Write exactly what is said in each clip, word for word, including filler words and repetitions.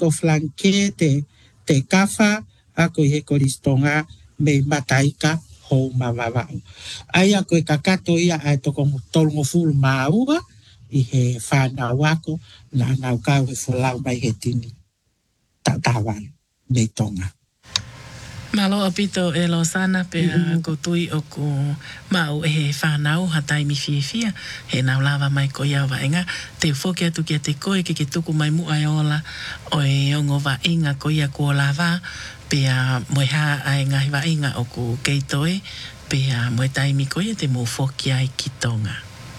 ko flanke te te kafa a ko he koristonga me mataika ho mavawa. Ai a ko e kakato ia ai toko tolngo fulu maua i he whanau ako na nau kau he fulau mai he tini tatawan me tonga. Malo apito e lo sana pe mm-hmm. ko tui o ko mau e he whanau hatai mi fia fia he nau lava mai ko iau vaenga te whoke atu kia te koe ke ke tuku mai mu ai ola o e ongo vaenga ko ia ko lava pe a moe ha ai ngahi vaenga o ko keitoe pe a moe taimi ko ia te mo whoke ai ki tonga.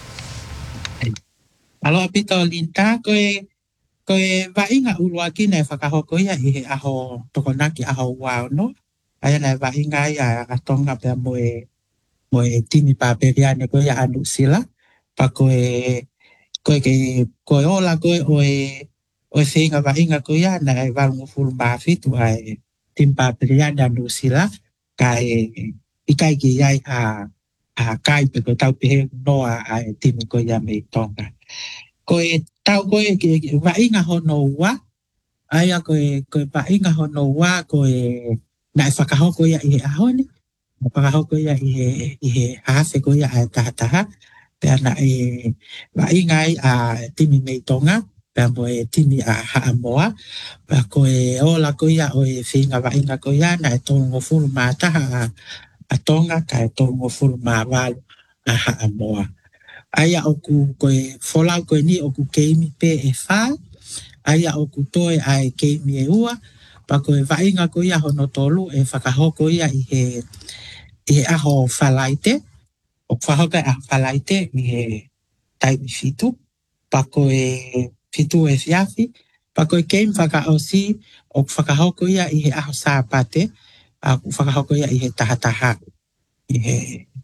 Malo apito linta ko e ko e vaenga ulua ki ne whakahoko ia i he aho tokonaki aho wao no. Ai nei va inga ia a tonga pe moe moe tini paperiane ko ia anu sila pa ko e ko ke ko ola ko o e o singa va inga ko ia nei va un full bafitu ai tim paperiane anu sila kai ikai ki ai a a kai pe ko tau pe no a tini ko ia me tonga ko e tau ko e va inga hono wa ai ko e ko va inga hono wa ko e na whakahoko ia i he ahone, na whakahoko ia i he, i he haase ko ia a tahataha, pēr na e wa ingai a timi mei tonga, pēr mo e timi a haamoa, pēr ko e ola ko ia o e whinga wa inga ko ia na e tongo fulu mā taha a, a tonga ka e tongo fulu mā walu a haamoa. Aia oku ko e wholau ko e ni oku keimi pe e whā, aia oku toe a e keimi e ua, pa ko e vainga ko ia hono tolu e whakahoko ia i he, i he aho whalaite, o whahoko a whalaite i he taimi fitu, pa ko e fitu e fiafi, pa ko e keim whakaosi o whakahoko ia i he aho sāpate, a whakahoko ia i he tahataha, i he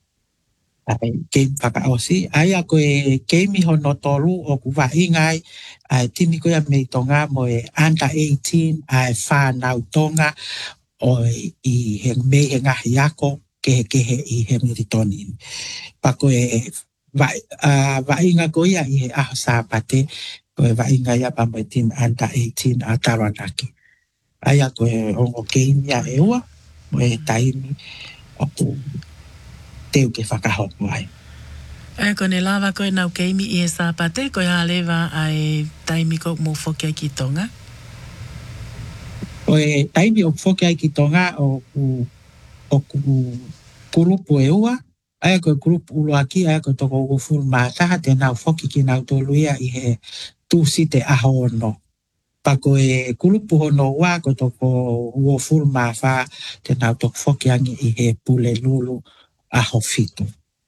keim whakaosi, aia ko e keimi hono tolu o ku vaingai ai tini ko ia mei tonga mo e under eighteen ai whanau tonga o i he mei he ngahi ako ke ke he i he miritonin. Pa ko e vainga ko ia i he aho sāpate ko e vainga ia pa mo e tini under eighteen a taranaki. Aia ko e ongo keimi a eua mo e taimi o ku teu ke whakahoko ai. E ko ne lava koe nau keimi i e sāpate, koe halewa ai taimi ko mo whoke ai ki tonga? O e taimi o whoke ai ki tonga o ku, o ku kurupu e ua, ai koe kurupu uluaki, ai koe toko ufuru mātaha, te nau whoki ki nau toluia i he tūsi te aho ono. Pa koe kurupu hono ua, koe toko ufuru māwha, te nau toko whoki angi i he pule lulu aho fitu.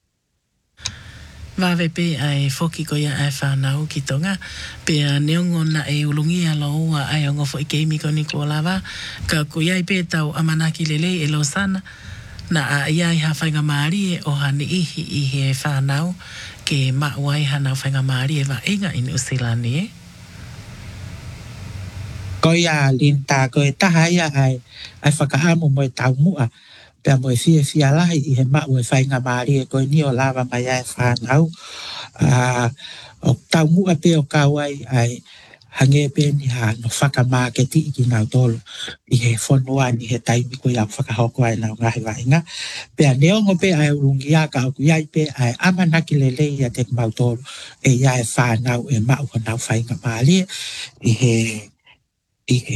Wawe pe ai whoki ko ia ai whanau ki tonga, pe a neongo na e ulungi alo ua ai ongo fo i keimi ko ni ko lawa, ka ko iai pe tau amanaki lele e lo sana, na a iai ha whainga maari e o hani ihi i he whanau, ke mauai hana whainga maari e wa inga i New Zealand e. Ko ia linta, ko e taha ia ai, ai whakaamu mo e tau mua, pea mo e fia fia lahi i he mau e whainga maari e koe ni o lawa mai ai whanau. Uh, o tau mua pe o kawai ai hange pe ni ha no whakamāketi i ki nau tolu i he whanua ni he taimi ko iau whakahoko ai nau ngahi wainga. Pea neongo pe ai urungi a ka oku iai pe ai amanaki lele i a te mau tolu e iai whanau e mau ko nau whainga maari i he i he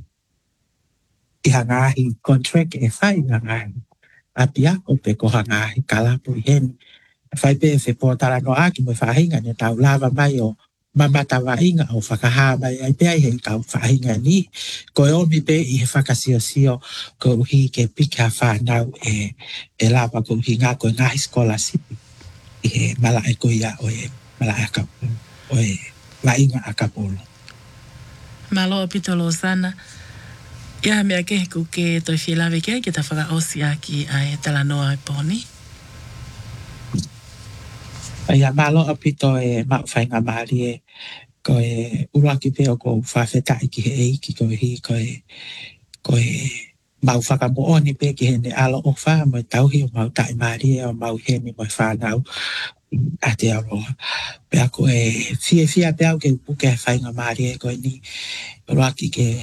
i hangahi contract e whai hangahi. Apia o pe ko hangahi kalapu i heni. Whai pe e whepotara no aki mo whahinga ne tau lava mai o mamata wainga o whakaha mai ai pe ai hei kau whahinga ni. Ko e omi pe i he whakasio sio ko uhi ke pika whanau e, e lava ko uhi ngā ko ngahi scholarship i he malae ko ia o e malae akapu o e wainga akapolo. Malo apito lo sana. Ia mea ke ku ke toi whilawe ke ke ta whaka osi aki ai talanoa ai poni. Ia malo apito e mau whainga maari e ko e uraki pe o ko whawhetai ki he eiki ko hi ko e ko e mau whakamooni pe ki he ne alo o wha mo e tauhi o mau tai maari e o mau heni mo e whanau a te aroa. Pea ko e fia fia pe au ke upuke whainga maari e ko e ni uraki ke